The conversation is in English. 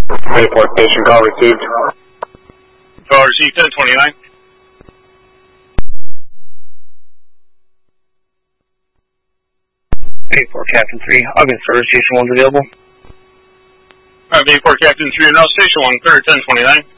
Report station call received. Call received 1029. Bayport Captain 3, August Service Station 1's available. Bayport Captain 3, now Station 1, clear 1029.